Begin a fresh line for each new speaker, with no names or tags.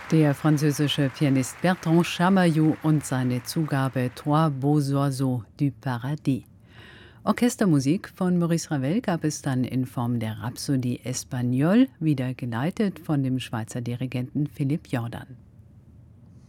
Der französische Pianist Bertrand Chamayou und seine Zugabe Trois beaux oiseaux du paradis. Orchestermusik von Maurice Ravel gab es dann in Form der Rhapsodie Espagnole, wieder geleitet von dem Schweizer Dirigenten Philipp Jordan.